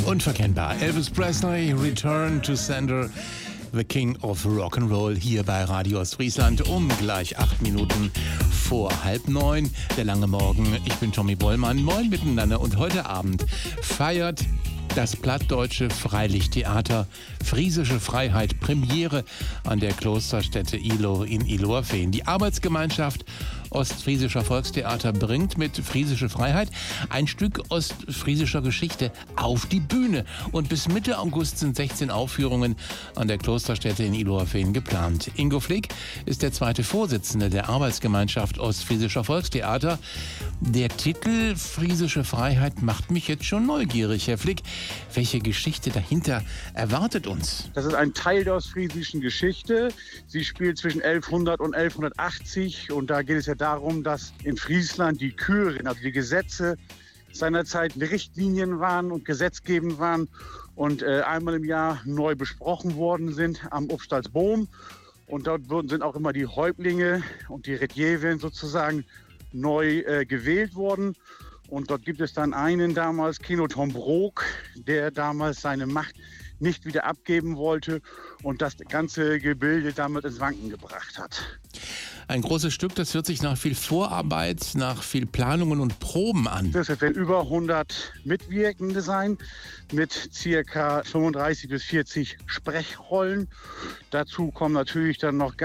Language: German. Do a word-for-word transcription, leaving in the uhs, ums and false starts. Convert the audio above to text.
Unverkennbar. Elvis Presley, Return to Sender, the King of Rock'n'Roll, hier bei Radio Ostfriesland um gleich acht Minuten vor halb neun. Der lange Morgen. Ich bin Tommy Bollmann. Moin miteinander. Und heute Abend feiert das Plattdeutsche Freilichttheater Friesische Freiheit Premiere an der Klosterstätte Ihlow in Ihlowerfehn. Die Arbeitsgemeinschaft Ostfriesischer Volkstheater bringt mit Friesische Freiheit ein Stück ostfriesischer Geschichte auf die Bühne. Und bis Mitte August sind sechzehn Aufführungen an der Klosterstätte in Ihlowerfehn geplant. Ingo Flick ist der zweite Vorsitzende der Arbeitsgemeinschaft Ostfriesischer Volkstheater. Der Titel Friesische Freiheit macht mich jetzt schon neugierig. Herr Flick, welche Geschichte dahinter erwartet uns? Das ist ein Teil der ostfriesischen Geschichte. Sie spielt zwischen elfhundert und elfhundertachtzig und da geht es ja darum, dass in Friesland die Küren, also die Gesetze seinerzeit Richtlinien waren und gesetzgebend waren und äh, einmal im Jahr neu besprochen worden sind am Upstalsboom. Und dort wurden, sind auch immer die Häuptlinge und die Redjewen sozusagen neu äh, gewählt worden. Und dort gibt es dann einen damals, Keno Tom Brok, der damals seine Macht nicht wieder abgeben wollte und das ganze Gebilde damit ins Wanken gebracht hat. Ein großes Stück, das hört sich nach viel Vorarbeit, nach viel Planungen und Proben an. Das werden über hundert Mitwirkende sein mit circa fünfunddreißig bis vierzig Sprechrollen. Dazu kommen natürlich dann noch